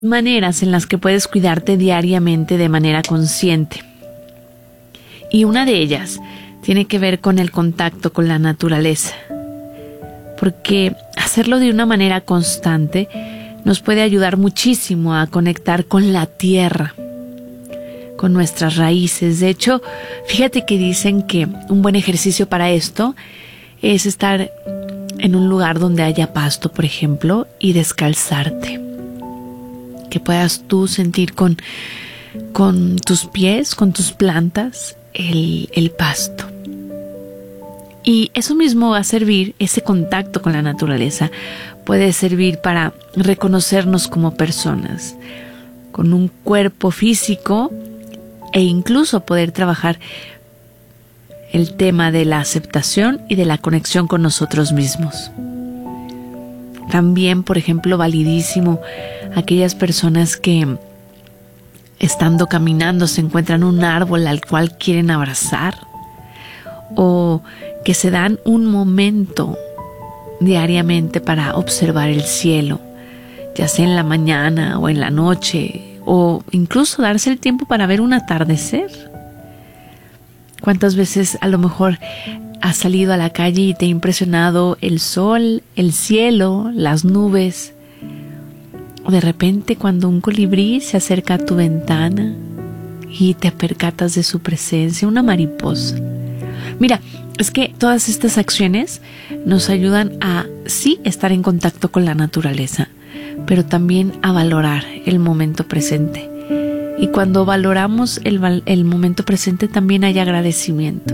maneras en las que puedes cuidarte diariamente de manera consciente. Y una de ellas tiene que ver con el contacto con la naturaleza. Porque hacerlo de una manera constante nos puede ayudar muchísimo a conectar con la tierra, con nuestras raíces. De hecho, fíjate que dicen que un buen ejercicio para esto es estar en un lugar donde haya pasto, por ejemplo, y descalzarte. Que puedas tú sentir con tus pies, con tus plantas, el pasto. Y eso mismo va a servir, ese contacto con la naturaleza puede servir para reconocernos como personas, con un cuerpo físico e incluso poder trabajar el tema de la aceptación y de la conexión con nosotros mismos. También, por ejemplo, validísimo aquellas personas que estando caminando se encuentran un árbol al cual quieren abrazar, o que se dan un momento diariamente para observar el cielo, ya sea en la mañana o en la noche, o incluso darse el tiempo para ver un atardecer. ¿Cuántas veces a lo mejor has salido a la calle y te ha impresionado el sol, el cielo, las nubes? O de repente cuando un colibrí se acerca a tu ventana y te percatas de su presencia, una mariposa. Mira, es que todas estas acciones nos ayudan a sí estar en contacto con la naturaleza, pero también a valorar el momento presente. Y cuando valoramos el momento presente también hay agradecimiento.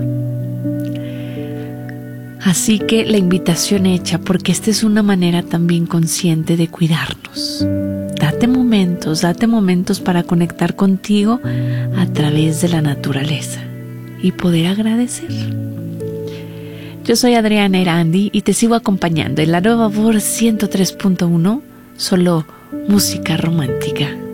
Así que la invitación hecha, porque esta es una manera también consciente de cuidarnos. Date momentos para conectar contigo a través de la naturaleza y poder agradecer. Yo soy Adriana Erandi y te sigo acompañando en la Nueva Voz 103.1, solo música romántica.